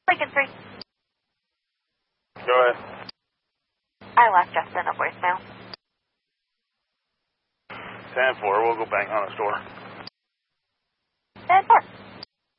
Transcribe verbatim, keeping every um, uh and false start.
Lincoln three. Go ahead. I left Justin a voicemail. ten four, we'll go bang on his door.